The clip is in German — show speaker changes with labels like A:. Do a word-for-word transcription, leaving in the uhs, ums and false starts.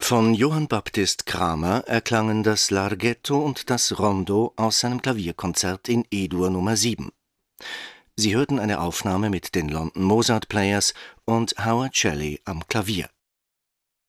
A: Von Johann Baptist Cramer erklangen das Larghetto und das Rondo aus seinem Klavierkonzert in E-Dur Nummer sieben. Sie hörten eine Aufnahme mit den London Mozart Players und Howard Shelley am Klavier.